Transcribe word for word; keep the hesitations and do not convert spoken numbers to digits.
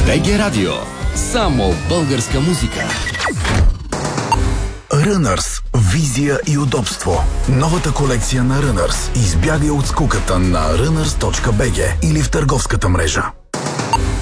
би джи Радио. Само българска музика. Runners. Визия и удобство. Новата колекция на Runners. Избягай от скуката на runners точка би джи или в търговската мрежа.